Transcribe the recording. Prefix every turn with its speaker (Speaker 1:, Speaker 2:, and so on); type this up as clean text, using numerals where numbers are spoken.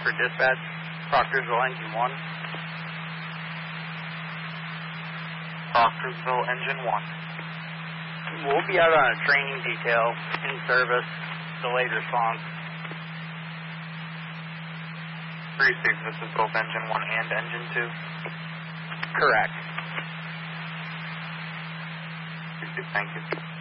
Speaker 1: for dispatch, Proctorsville Engine 1.
Speaker 2: Proctorsville Engine 1.
Speaker 1: We'll be out on a training detail in service, delayed response.
Speaker 2: Receive, this is both Engine 1 and Engine 2?
Speaker 1: Correct.
Speaker 2: Receive, thank you.